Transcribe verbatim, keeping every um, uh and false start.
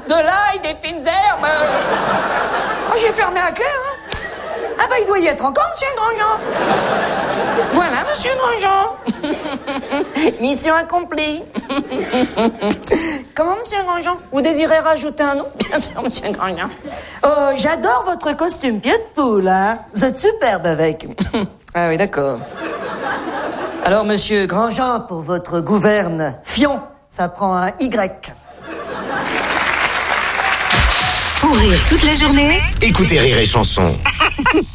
De l'ail, des fines herbes. Oh, j'ai fermé à cœur, hein. Ah bah, il doit y être encore, monsieur Grandjean. Voilà, monsieur Grandjean. Mission accomplie. Comment, monsieur Grandjean? Vous désirez rajouter un nom? Bien sûr, monsieur Grandjean. Oh, j'adore votre costume pied de poule, hein. Vous êtes superbe avec. Ah oui, d'accord. Alors, monsieur Grandjean, pour votre gouverne Fion, ça prend un Y. Pour rire toute la journée, Écoutez Rire et Chanson.